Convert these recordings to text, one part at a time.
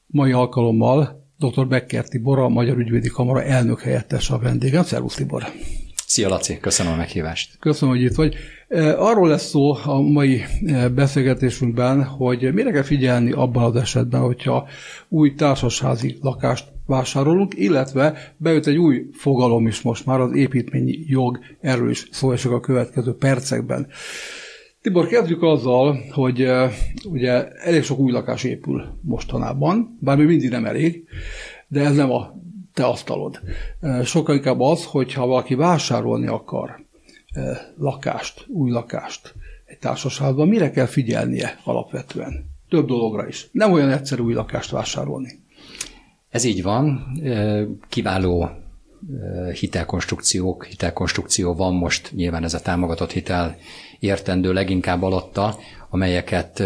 Mai alkalommal dr. Becker Tibor, a Magyar Ügyvédi Kamara elnök helyettes a vendégem. Szervusz, Tibor! Szia, Laci! Köszönöm a meghívást! Köszönöm, hogy itt vagy. Arról lesz szó a mai beszélgetésünkben, hogy mire kell figyelni abban az esetben, hogyha új társasházi lakást vásárolunk, illetve bejött egy új fogalom is most már, az építményi jog, erről is szó esik a következő percekben. Tibor, kezdjük azzal, hogy ugye elég sok új lakás épül mostanában, bár még mindig nem elég, de ez nem a te asztalod. Sokkal inkább az, hogyha valaki vásárolni akar lakást, új lakást egy társasházban, mire kell figyelnie alapvetően? Több dologra is. Nem olyan egyszerű új lakást vásárolni. Ez így van. Kiváló hitelkonstrukció van most, nyilván ez a támogatott hitel értendő leginkább alatta, amelyeket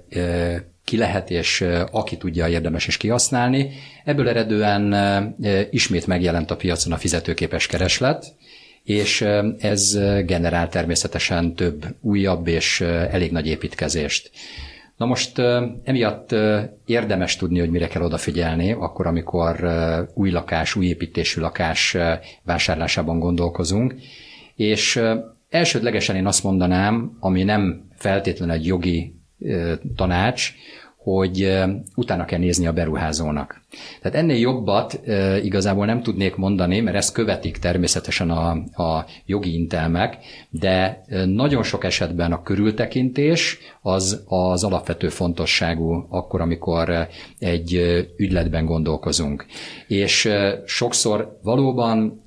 ki lehet, és aki tudja, érdemes is kihasználni. Ebből eredően ismét megjelent a piacon a fizetőképes kereslet, és ez generál természetesen több újabb és elég nagy építkezést. Na most emiatt érdemes tudni, hogy mire kell odafigyelni, akkor, amikor új lakás, új építésű lakás vásárlásában gondolkozunk. És elsődlegesen én azt mondanám, ami nem feltétlenül egy jogi tanács, hogy utána kell nézni a beruházónak. Tehát ennél jobbat igazából nem tudnék mondani, mert ezt követik természetesen a jogi intelmek, de nagyon sok esetben a körültekintés az alapvető fontosságú akkor, amikor egy ügyletben gondolkozunk. És sokszor valóban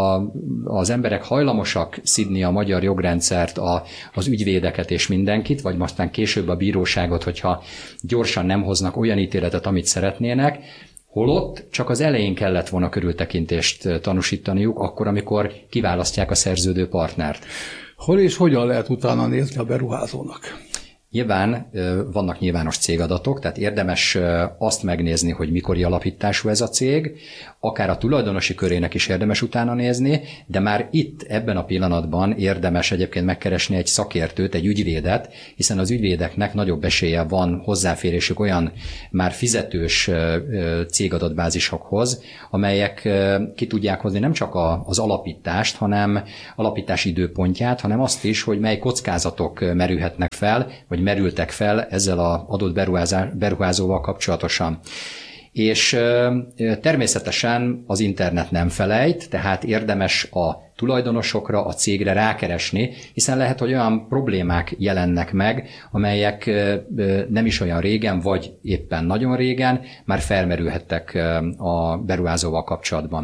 az emberek hajlamosak szidni a magyar jogrendszert, az ügyvédeket és mindenkit, vagy aztán később a bíróságot, hogyha gyorsan nem hoznak olyan ítéletet, amit szeretnének, holott csak az elején kellett volna körültekintést tanúsítaniuk, akkor, amikor kiválasztják a szerződő partnert. Hol és hogyan lehet utána nézni a beruházónak? Nyilván vannak nyilvános cégadatok, tehát érdemes azt megnézni, hogy mikori alapítású ez a cég, akár a tulajdonosi körének is érdemes utána nézni, de már itt, ebben a pillanatban érdemes egyébként megkeresni egy szakértőt, egy ügyvédet, hiszen az ügyvédeknek nagyobb esélye van hozzáférésük olyan már fizetős cégadatbázisokhoz, amelyek ki tudják hozni nem csak az alapítást, hanem alapítás időpontját, hanem azt is, hogy mely kockázatok merülhetnek fel, vagy merültek fel ezzel az adott beruházóval kapcsolatosan. És természetesen az internet nem felejt, tehát érdemes a tulajdonosokra, a cégre rákeresni, hiszen lehet, hogy olyan problémák jelennek meg, amelyek nem is olyan régen, vagy éppen nagyon régen már felmerülhettek a beruházóval kapcsolatban.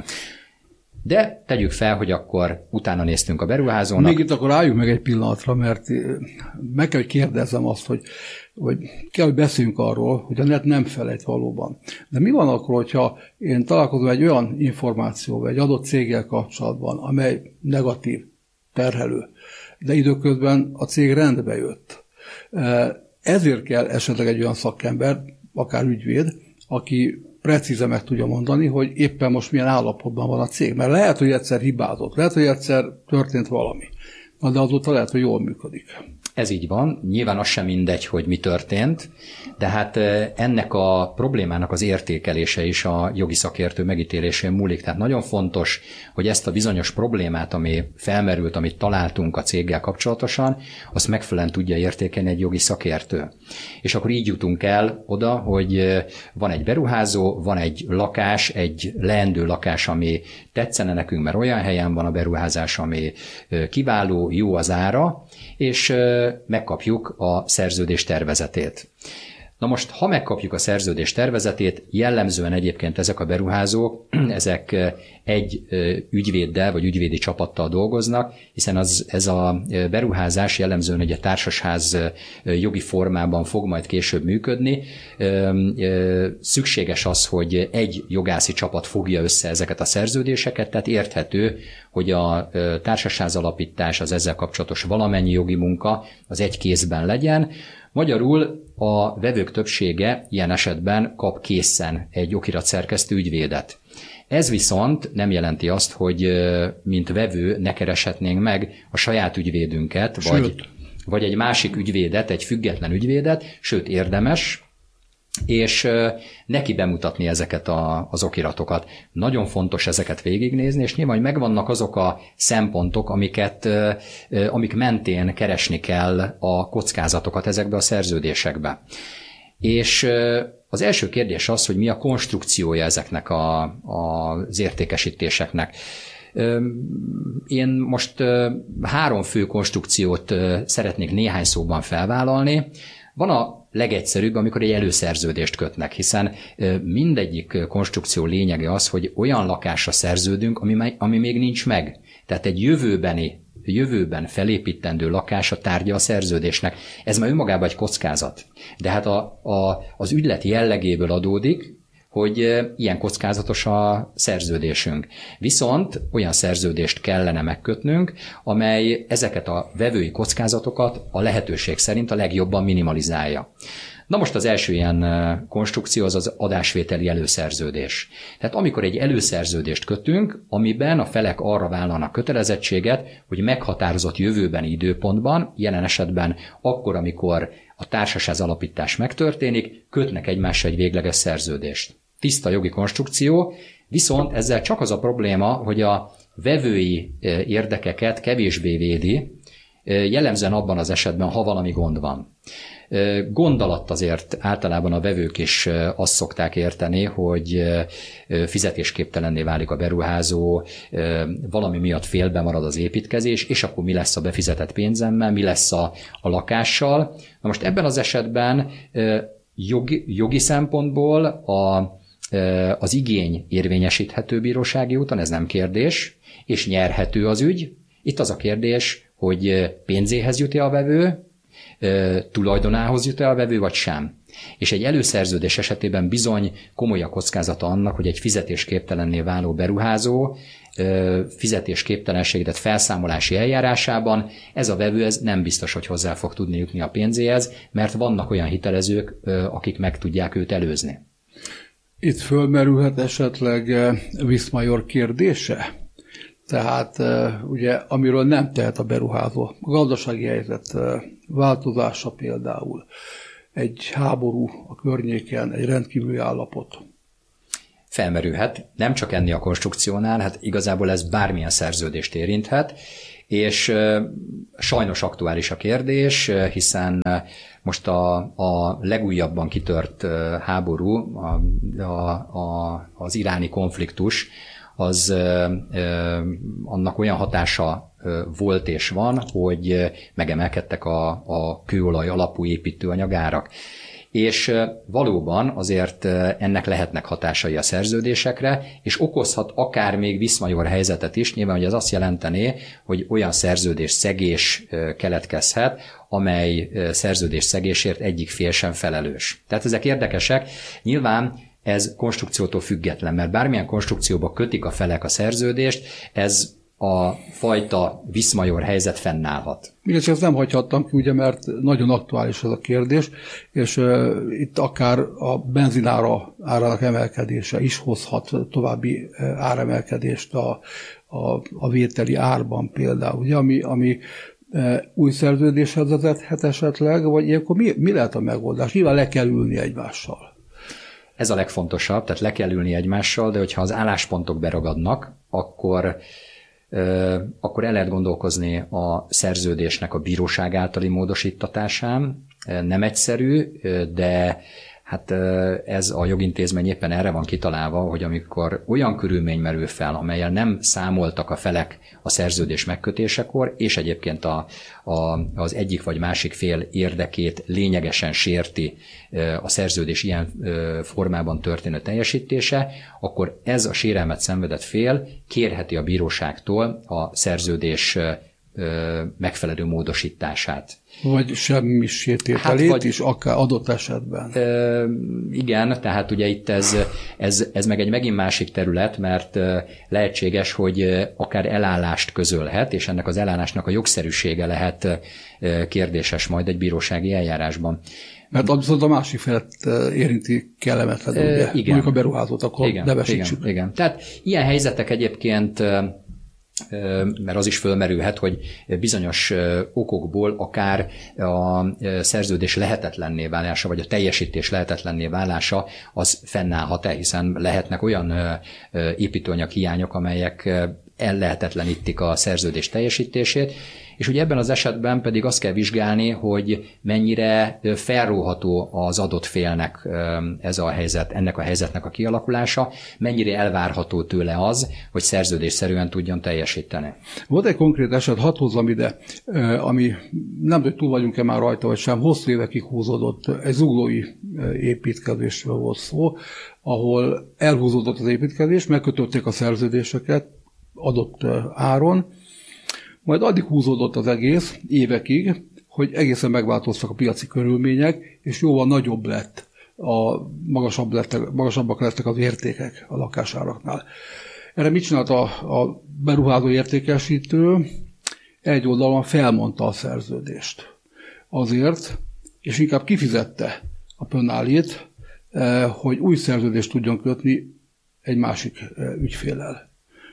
De tegyük fel, hogy akkor utána néztünk a beruházónak. Még itt akkor álljunk meg egy pillanatra, mert meg kell, hogy kérdezzem azt, hogy kell, hogy beszéljünk arról, hogy a net nem felejt valóban. De mi van akkor, hogyha én találkozom egy olyan információval, egy adott céggel kapcsolatban, amely negatív, terhelő, de időközben a cég rendbe jött. Ezért kell esetleg egy olyan szakember, akár ügyvéd, aki precízen meg tudja mondani, hogy éppen most milyen állapotban van a cég. Mert lehet, hogy egyszer hibázott, lehet, hogy egyszer történt valami. De azóta lehet, hogy jól működik. Ez így van. Nyilván az sem mindegy, hogy mi történt, de hát ennek a problémának az értékelése is a jogi szakértő megítélésén múlik. Tehát nagyon fontos, hogy ezt a bizonyos problémát, ami felmerült, amit találtunk a céggel kapcsolatosan, azt megfelelően tudja értékelni egy jogi szakértő. És akkor így jutunk el oda, hogy van egy beruházó, van egy lakás, egy leendő lakás, ami tetszene nekünk, mert olyan helyen van a beruházás, ami kiváló, jó az ára, és megkapjuk a szerződés tervezetét. Na most, ha megkapjuk a szerződés tervezetét, jellemzően egyébként ezek a beruházók, ezek egy ügyvéddel vagy ügyvédi csapattal dolgoznak, hiszen ez a beruházás jellemzően egy társasház jogi formában fog majd később működni. Szükséges az, hogy egy jogászi csapat fogja össze ezeket a szerződéseket, tehát érthető, hogy a társasház alapítás, az ezzel kapcsolatos valamennyi jogi munka az egy kézben legyen. Magyarul a vevők többsége ilyen esetben kap készen egy okiratszerkesztő ügyvédet. Ez viszont nem jelenti azt, hogy mint vevő ne kereshetnénk meg a saját ügyvédünket, vagy egy másik ügyvédet, egy független ügyvédet, sőt érdemes, és neki bemutatni ezeket az okiratokat. Nagyon fontos ezeket végignézni, és nyilván megvannak azok a szempontok, amik mentén keresni kell a kockázatokat ezekbe a szerződésekbe. És az első kérdés az, hogy mi a konstrukciója ezeknek az értékesítéseknek. Én most 3 fő konstrukciót szeretnék néhány szóban felvállalni. Van a legegyszerűbb, amikor egy előszerződést kötnek, hiszen mindegyik konstrukció lényege az, hogy olyan lakásra szerződünk, ami még nincs meg. Tehát egy jövőben felépítendő lakás a tárgya a szerződésnek. Ez már önmagában egy kockázat. De hát az ügylet jellegéből adódik, hogy ilyen kockázatos a szerződésünk. Viszont olyan szerződést kellene megkötnünk, amely ezeket a vevői kockázatokat a lehetőség szerint a legjobban minimalizálja. Na most az első ilyen konstrukció az adásvételi előszerződés. Tehát amikor egy előszerződést kötünk, amiben a felek arra vállalnak kötelezettséget, hogy meghatározott jövőbeni időpontban, jelen esetben akkor, amikor a társaság alapítás megtörténik, kötnek egymással egy végleges szerződést. Tiszta jogi konstrukció, viszont ezzel csak az a probléma, hogy a vevői érdekeket kevésbé védi, jellemzően abban az esetben, ha valami gond van. Gond alatt azért általában a vevők is azt szokták érteni, hogy fizetésképtelenné válik a beruházó, valami miatt félbe marad az építkezés, és akkor mi lesz a befizetett pénzemmel, mi lesz a lakással. Na most ebben az esetben jogi szempontból az igény érvényesíthető bírósági úton, ez nem kérdés, és nyerhető az ügy. Itt az a kérdés, hogy pénzéhez jut-e a vevő, tulajdonához jut-e a vevő, vagy sem. És egy előszerződés esetében bizony komoly a kockázata annak, hogy egy fizetésképtelenné váló beruházó fizetésképtelenséget felszámolási eljárásában ez a vevő nem biztos, hogy hozzá fog tudni jutni a pénzéhez, mert vannak olyan hitelezők, akik meg tudják őt előzni. Itt fölmerülhet esetleg viszmajor kérdése? Tehát ugye, amiről nem tehet a beruházó, a gazdasági helyzet változása például, egy háború a környéken, egy rendkívüli állapot. Felmerülhet, nem csak ennél a konstrukciónál, hát igazából ez bármilyen szerződést érinthet, és sajnos aktuális a kérdés, hiszen most a legújabban kitört háború, az iráni konfliktus, az annak olyan hatása volt és van, hogy megemelkedtek a kőolaj alapú építőanyagárak. És valóban azért ennek lehetnek hatásai a szerződésekre, és okozhat akár még viszmajor helyzetet is, nyilván, hogy ez azt jelentené, hogy olyan szerződés szegés keletkezhet, amely szerződés szegésért egyik fél sem felelős. Tehát ezek érdekesek. Nyilván ez konstrukciótól független, mert bármilyen konstrukcióba kötik a felek a szerződést, ez a fajta viszmajor helyzet fennállhat. Igen, csak ezt nem hagyhattam ki, ugye, mert nagyon aktuális ez a kérdés, és itt akár a benzinára árának emelkedése is hozhat további áremelkedést a vételi árban például, ugye, ami új szerződéshez vezethet esetleg, vagy ilyenkor mi lehet a megoldás? Nyilván le kell ülni egymással. Ez a legfontosabb, tehát le kell ülni egymással, de hogyha az álláspontok beragadnak, akkor el lehet gondolkozni a szerződésnek a bíróság általi módosítatásán. Nem egyszerű, de hát ez a jogintézmény éppen erre van kitalálva, hogy amikor olyan körülmény merül fel, amellyel nem számoltak a felek a szerződés megkötésekor, és egyébként az egyik vagy másik fél érdekét lényegesen sérti a szerződés ilyen formában történő teljesítése, akkor ez a sérelmet szenvedett fél kérheti a bíróságtól a szerződés megfelelő módosítását. Vagy semmisítételét is akár adott esetben. Igen, tehát ugye itt ez meg egy megint másik terület, mert lehetséges, hogy akár elállást közölhet, és ennek az elállásnak a jogszerűsége lehet kérdéses majd egy bírósági eljárásban. Mert abszolút a másik felet érinti kellemetlen, ugye? Igen. Mondjuk a beruházót, akkor nevesítsük. Igen. Tehát ilyen helyzetek egyébként mert az is fölmerülhet, hogy bizonyos okokból akár a szerződés lehetetlenné válása, vagy a teljesítés lehetetlenné válása az fennállhat-e, hiszen lehetnek olyan építőanyag hiányok, amelyek ellehetetlenítik a szerződés teljesítését, és ugye ebben az esetben pedig azt kell vizsgálni, hogy mennyire felróható az adott félnek ez a helyzet, ennek a helyzetnek a kialakulása, mennyire elvárható tőle az, hogy szerződésszerűen tudjon teljesíteni. Volt egy konkrét eset, hadd hozzam ide, ami nem tudom, túl vagyunk-e már rajta, vagy sem, hosszú évekig húzódott, egy zuglói építkezésről volt szó, ahol elhúzódott az építkezés, megkötötték a szerződéseket adott áron, majd addig húzódott az egész évekig, hogy egészen megváltoztak a piaci körülmények, és jóval nagyobb lett, magasabbak lettek az értékek a lakásáraknál. Erre mit csinált a beruházó értékesítő? Egy oldalon felmondta a szerződést. Azért, és inkább kifizette a pönálét, hogy új szerződést tudjon kötni egy másik ügyféllel.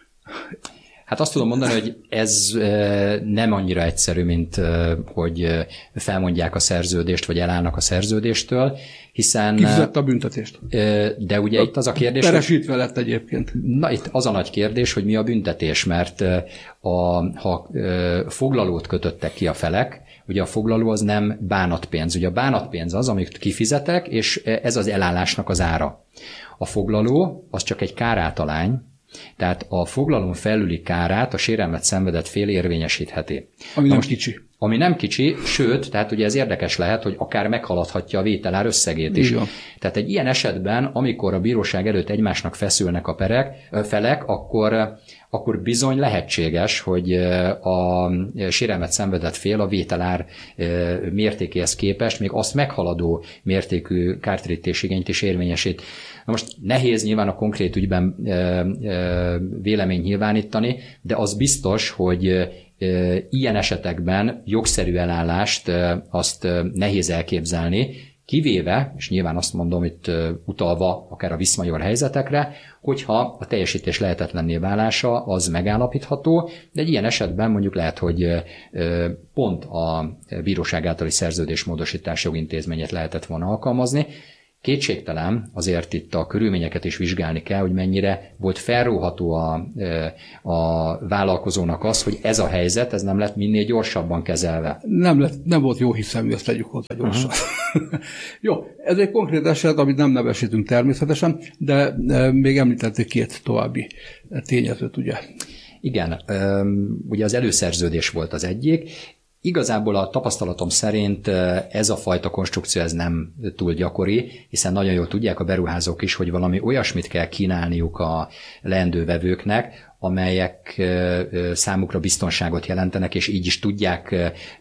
Hát azt tudom mondani, hogy ez nem annyira egyszerű, mint hogy felmondják a szerződést, vagy elállnak a szerződéstől, hiszen... Kifizette a büntetést. De ugye itt az a kérdés... Peresítve lett egyébként. Na, itt az a nagy kérdés, hogy mi a büntetés, mert ha foglalót kötöttek ki a felek, ugye a foglaló az nem bánatpénz. Ugye a bánatpénz az, amit kifizetek, és ez az elállásnak az ára. A foglaló az csak egy kárátalány, tehát a foglalón felüli kárát a sérelmet szenvedett fél érvényesítheti. Ami nem kicsi. Ami nem kicsi, sőt, tehát ugye ez érdekes lehet, hogy akár meghaladhatja a vételár összegét is. Igen. Tehát egy ilyen esetben, amikor a bíróság előtt egymásnak feszülnek a felek, akkor bizony lehetséges, hogy a sérelmet szenvedett fél a vételár mértékéhez képest még azt meghaladó mértékű kártérítésigényt is érvényesít. Na most nehéz nyilván a konkrét ügyben véleményt nyilvánítani, de az biztos, hogy ilyen esetekben jogszerű elállást azt nehéz elképzelni, kivéve, és nyilván azt mondom itt utalva akár a viszmajor helyzetekre, hogyha a teljesítés lehetetlenné válása az megállapítható, de egy ilyen esetben mondjuk lehet, hogy pont a bíróság általi szerződésmódosítás jogintézményét lehetett volna alkalmazni. Kétségtelen, azért itt a körülményeket is vizsgálni kell, hogy mennyire volt felróható a vállalkozónak az, hogy ez a helyzet, ez nem lett minél gyorsabban kezelve. Nem volt jó hiszemű, ezt tegyük hozzá gyorsan. Jó, ez egy konkrét eset, amit nem nevesítünk természetesen, de még említették két további tényezőt, ugye? Igen, ugye az előszerződés volt az egyik. Igazából a tapasztalatom szerint ez a fajta konstrukció ez nem túl gyakori, hiszen nagyon jól tudják a beruházók is, hogy valami olyasmit kell kínálniuk a leendő vevőknek, amelyek számukra biztonságot jelentenek, és így is tudják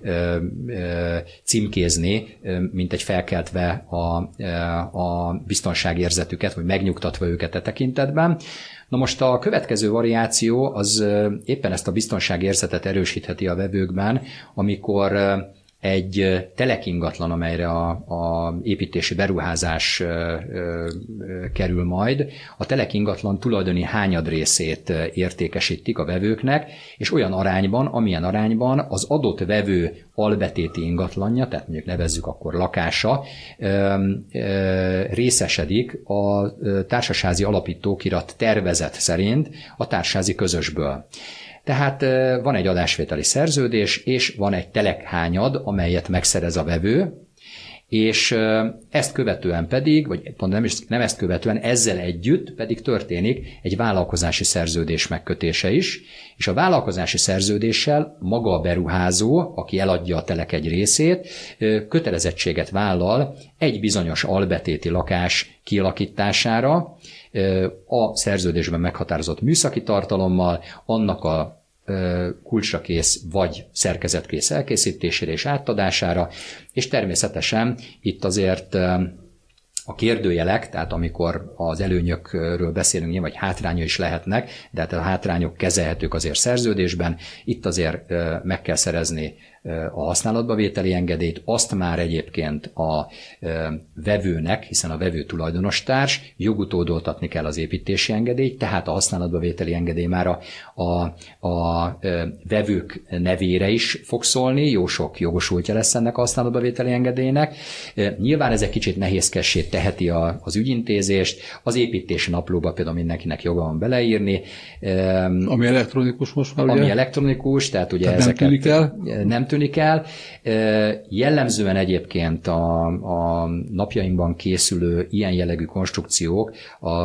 címkézni, mint egy felkeltve a biztonságérzetüket, vagy megnyugtatva őket e tekintetben. Na most a következő variáció az éppen ezt a biztonságérzetet erősítheti a vevőkben, amikor egy telekingatlan, amelyre a építési beruházás kerül majd, a telekingatlan tulajdoni hányadrészét értékesítik a vevőknek, és olyan arányban, amilyen arányban az adott vevő albetéti ingatlanja, tehát mondjuk nevezzük akkor lakása, részesedik a társasházi alapítókirat tervezet szerint a társasházi közösből. Tehát van egy adásvételi szerződés, és van egy telekhányad, amelyet megszerez a vevő, és ezt követően pedig, vagy nem ezt követően, ezzel együtt pedig történik egy vállalkozási szerződés megkötése is, és a vállalkozási szerződéssel maga a beruházó, aki eladja a telek egy részét, kötelezettséget vállal egy bizonyos albetéti lakás kialakítására, a szerződésben meghatározott műszaki tartalommal, annak a kulcsra kész vagy szerkezetkész elkészítésére és átadására, és természetesen itt azért a kérdőjelek, tehát amikor az előnyökről beszélünk, vagy hátránya is lehetnek, de hát a hátrányok kezelhetők azért szerződésben, itt azért meg kell szerezni a használatba vételi engedélyt, azt már egyébként a vevőnek, hiszen a vevő tulajdonos társ, jogutódoltatni kell az építési engedélyt, tehát a használatba vételi engedély már a vevők nevére is fog szólni, jó sok jogosultja lesz ennek a használatba vételi engedélynek. Nyilván ez egy kicsit nehézkessé teheti az ügyintézést, az építési naplóba például mindenkinek joga van beleírni. Ami elektronikus most már, ugye? Ami elektronikus, tehát ugye ezeket nem tűnik el. Jellemzően egyébként a napjainkban készülő ilyen jellegű konstrukciók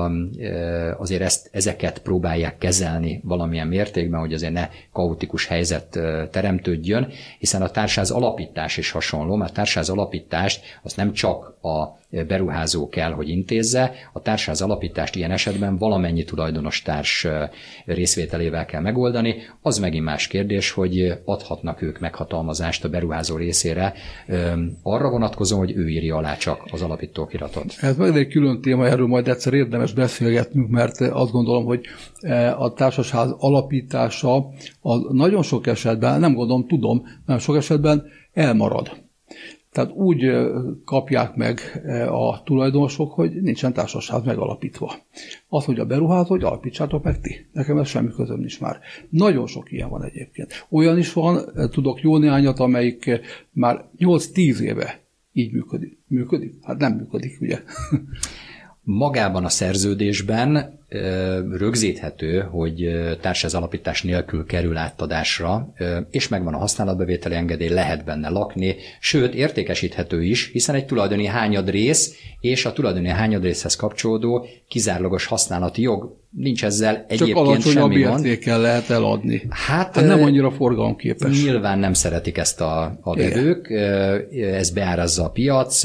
azért ezeket próbálják kezelni valamilyen mértékben, hogy azért ne kaotikus helyzet teremtődjön, hiszen a társasház alapítás is hasonló, mert a társasház alapítást azt nem csak a beruházó kell, hogy intézze, a társasház alapítást ilyen esetben valamennyi tulajdonos társ részvételével kell megoldani. Az megint más kérdés, hogy adhatnak ők meghatalmazást a beruházó részére arra vonatkozóan, hogy ő írja alá csak az alapítókiratot. Ez meg egy külön téma, erről majd egyszer érdemes beszélgetnünk, mert azt gondolom, hogy a társasház alapítása az nagyon sok esetben, nem gondolom, tudom, nagyon sok esetben elmarad. Tehát úgy kapják meg a tulajdonosok, hogy nincsen társasház megalapítva. Azt mondja a beruházó, hogy alapítsátok meg ti. Nekem ez semmi közöm nincs már. Nagyon sok ilyen van egyébként. Olyan is van, tudok jó néhányat, amelyik már 8-10 éve így működik. Működik? Hát nem működik, ugye? Magában a szerződésben rögzíthető, hogy társasház alapítás nélkül kerül átadásra, és megvan a használatbevételi engedély, lehet benne lakni, sőt értékesíthető is, hiszen egy tulajdoni hányadrész és a tulajdoni hányadrészhez kapcsolódó kizárólagos használati jog. Nincs ezzel egyébként semmi gond. Csak alacsonyabb értékkel lehet eladni. Hát nem annyira forgalomképes. Nyilván nem szeretik ezt a vevők, ez beárazza a piac.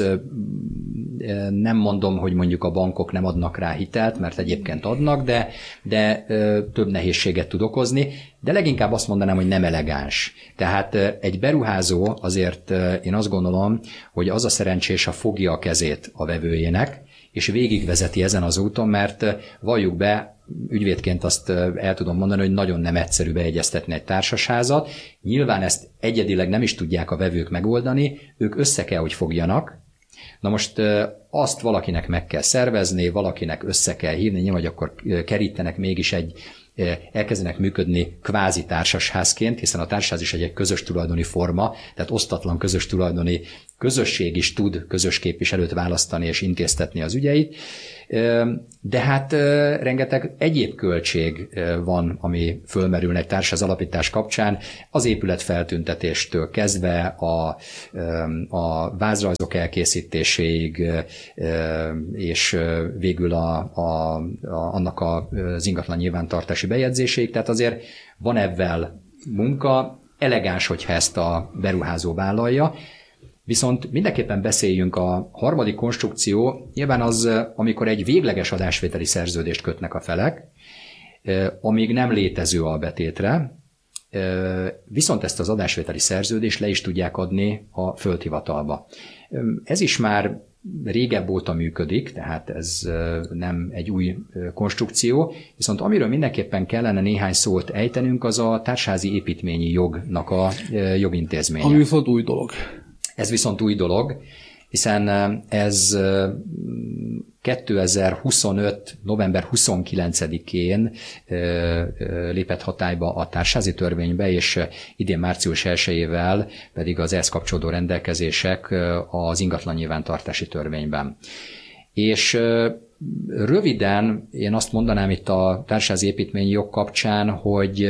Nem mondom, hogy mondjuk a bankok nem adnak rá hitelt, mert egyébként adnak, de több nehézséget tud okozni, de leginkább azt mondanám, hogy nem elegáns. Tehát egy beruházó azért én azt gondolom, hogy az a szerencsés, ha fogja a kezét a vevőjének, és végigvezeti ezen az úton, mert valljuk be, ügyvédként azt el tudom mondani, hogy nagyon nem egyszerű beegyeztetni egy társasházat. Nyilván ezt egyedileg nem is tudják a vevők megoldani, ők össze kell, hogy fogjanak. Na most azt valakinek meg kell szervezni, valakinek össze kell hívni, vagy akkor kerítenek mégis elkezdenek működni kvázi társasházként, hiszen a társasház is egy közös tulajdoni forma, tehát osztatlan közös tulajdoni közösség is tud közös képviselőt választani és intéztetni az ügyeit, de hát rengeteg egyéb költség van, ami fölmerülne egy társasház alapítás kapcsán, az épület feltüntetéstől kezdve a vázrajzok elkészítéséig, és végül annak az ingatlan nyilvántartási bejegyzéséig, tehát azért van ebben munka, elegáns, hogyha ezt a beruházó vállalja. Viszont mindenképpen beszéljünk a harmadik konstrukció, nyilván az, amikor egy végleges adásvételi szerződést kötnek a felek, amíg nem létező albetétre, viszont ezt az adásvételi szerződést le is tudják adni a földhivatalba. Ez is már régebb óta működik, tehát ez nem egy új konstrukció, viszont amiről mindenképpen kellene néhány szót ejtenünk, az a társasházi építményi jognak a jogintézménye. Ami viszont új dolog. Ez viszont új dolog, hiszen ez 2025. november 29-én lépett hatályba a társasházi törvénybe, és idén március 1-ével pedig az ehhez kapcsolódó rendelkezések az ingatlan nyilvántartási törvényben. És röviden én azt mondanám itt a társasházi építményi jog kapcsán, hogy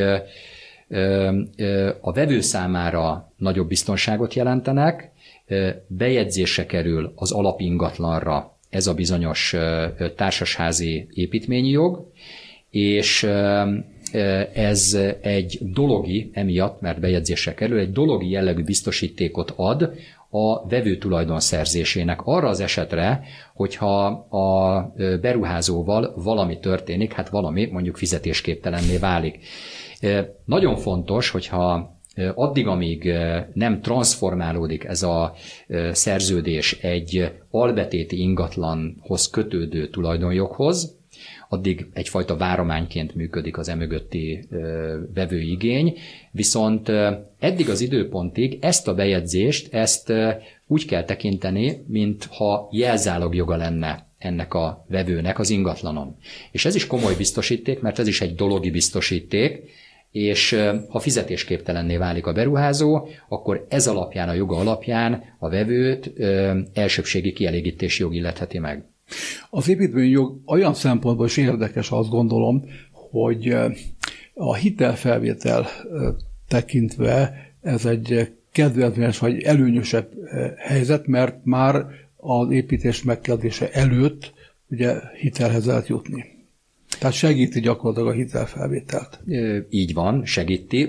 a vevő számára nagyobb biztonságot jelentenek, bejegyzésre kerül az alapingatlanra ez a bizonyos társasházi építményi jog, és ez egy dologi, emiatt, mert bejegyzésre kerül, egy dologi jellegű biztosítékot ad a vevő tulajdonszerzésének arra az esetre, hogyha a beruházóval valami történik, hát valami mondjuk fizetésképtelenné válik. Nagyon fontos, hogyha addig, amíg nem transformálódik ez a szerződés egy albetéti ingatlanhoz kötődő tulajdonjoghoz, addig egyfajta várományként működik az emögötti vevői igény, viszont eddig az időpontig ezt a bejegyzést, ezt úgy kell tekinteni, mintha jelzálogjoga lenne ennek a vevőnek az ingatlanon. És ez is komoly biztosíték, mert ez is egy dologi biztosíték, és ha fizetésképtelenné válik a beruházó, akkor ez alapján, a joga alapján a vevőt elsőbbségi kielégítési jog illetheti meg. Az építményjog olyan szempontból is érdekes, azt gondolom, hogy a hitelfelvétel tekintve ez egy kedvezményes vagy előnyösebb helyzet, mert már az építés megkezdése előtt ugye hitelhez lehet jutni. Tehát segíti gyakorlatilag a hitelfelvételt. Így van, segíti.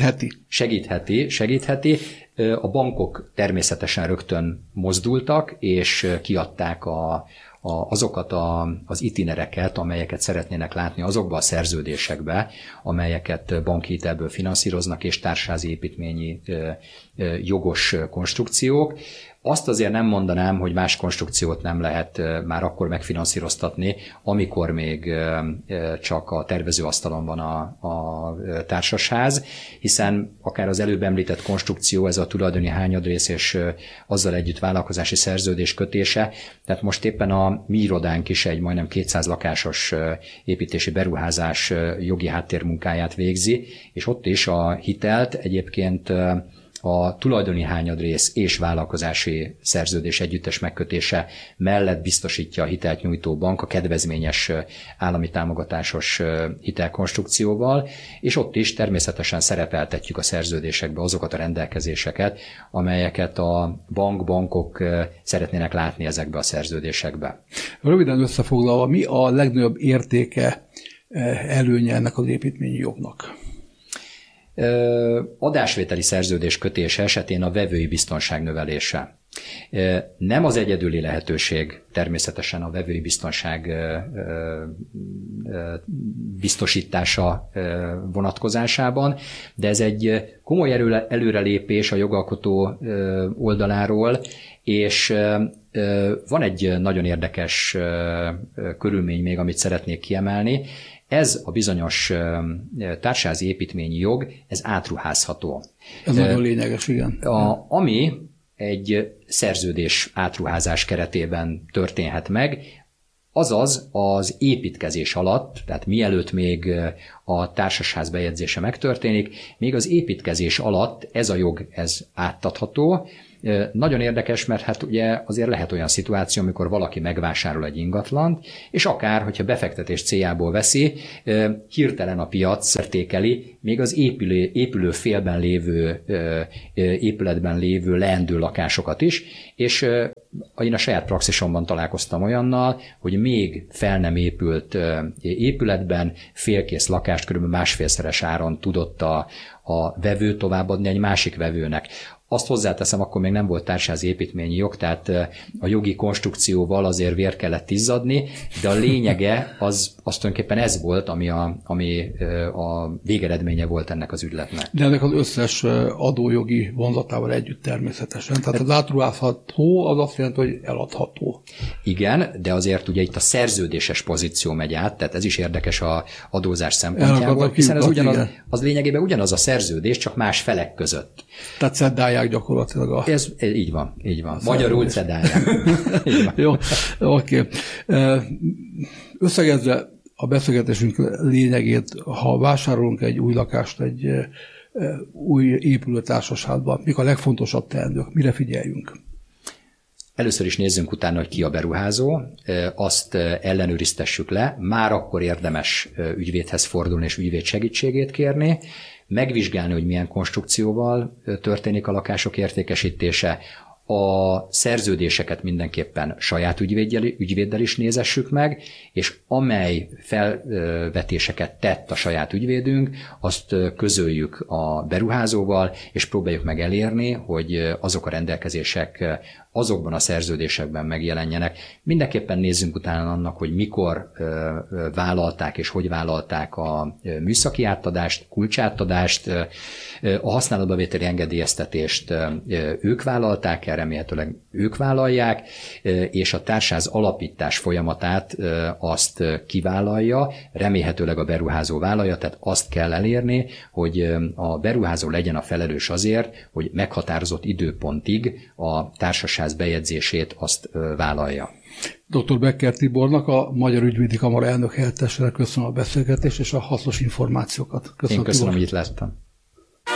Segítheti. A bankok természetesen rögtön mozdultak, és kiadták azokat az itinereket, amelyeket szeretnének látni azokba a szerződésekbe, amelyeket banki hitelből finanszíroznak, és társasházi építményi jogos konstrukciók. Azt azért nem mondanám, hogy más konstrukciót nem lehet már akkor megfinanszíroztatni, amikor még csak a tervezőasztalon van a társasház, hiszen akár az előbb említett konstrukció, ez a tulajdoni hányadrész és azzal együtt vállalkozási szerződés kötése, tehát most éppen a mi irodánk is egy majdnem 200 lakásos építési beruházás jogi háttérmunkáját végzi, és ott is a hitelt egyébként a tulajdoni hányadrész és vállalkozási szerződés együttes megkötése mellett biztosítja a hitelt nyújtó bank a kedvezményes állami támogatásos hitelkonstrukcióval, és ott is természetesen szerepeltetjük a szerződésekbe azokat a rendelkezéseket, amelyeket a bankok szeretnének látni ezekbe a szerződésekbe. Röviden összefoglalva, mi a legnagyobb értéke, előnye ennek az építményi jognak? Adásvételi szerződés kötése esetén a vevői biztonság növelése. Nem az egyedüli lehetőség természetesen a vevői biztonság biztosítása vonatkozásában, de ez egy komoly előrelépés a jogalkotó oldaláról, és van egy nagyon érdekes körülmény még, amit szeretnék kiemelni. Ez a bizonyos társasházi építményi jog, ez átruházható. Ez nagyon lényeges, igen. Ami egy szerződés átruházás keretében történhet meg, azaz az építkezés alatt, tehát mielőtt még a társasház bejegyzése megtörténik, még az építkezés alatt ez a jog ez átadható. Nagyon érdekes, mert hát ugye azért lehet olyan szituáció, amikor valaki megvásárol egy ingatlant, és akár, hogyha befektetés céljából veszi, hirtelen a piac értékeli még az épülő félben lévő, épületben lévő leendő lakásokat is, és én a saját praxisomban találkoztam olyannal, hogy még fel nem épült épületben félkész lakást kb. Másfélszeres áron tudott a vevő továbbadni egy másik vevőnek. Azt hozzáteszem, akkor még nem volt társasházi építményi jog, tehát a jogi konstrukcióval azért vér kellett izzadni, de a lényege az tulajdonképpen ez volt, ami a végeredménye volt ennek az ügyletnek. De ennek az összes adójogi vonzatával együtt természetesen. Tehát az átruházható, az azt jelenti, hogy eladható. Igen, de azért ugye itt a szerződéses pozíció megy át, tehát ez is érdekes a adózás szempontjából, hiszen az lényegében ugyanaz a szerződés, csak más felek között. Tehát cedálják gyakorlatilag Ez így van. Magyarul cedálják. Jó, oké. Összegezve a beszélgetésünk lényegét, ha vásárolunk egy új lakást egy új épülő társasházban, mik a legfontosabb teendők, mire figyeljünk? Először is nézzünk utána, hogy ki a beruházó, azt ellenőriztessük le, már akkor érdemes ügyvédhez fordulni és ügyvéd segítségét kérni, megvizsgálni, hogy milyen konstrukcióval történik a lakások értékesítése, a szerződéseket mindenképpen saját ügyvéddel is nézessük meg, és amely felvetéseket tett a saját ügyvédünk, azt közöljük a beruházóval, és próbáljuk meg elérni, hogy azok a rendelkezések azokban a szerződésekben megjelenjenek. Mindenképpen nézzünk utána annak, hogy mikor vállalták és hogy vállalták a műszaki átadást, kulcsátadást, a használatba vételi engedélyeztetést ők vállalták el remélhetőleg ők vállalják, és a társasház alapítás folyamatát azt kivállalja, remélhetőleg a beruházó vállalja, tehát azt kell elérni, hogy a beruházó legyen a felelős azért, hogy meghatározott időpontig a társasház bejegyzését azt vállalja. Dr. Becker Tibornak, a Magyar Ügyvédi Kamara elnök helyettesére köszönöm a beszélgetést és a hasznos információkat. Én köszönöm, hogy itt láttam.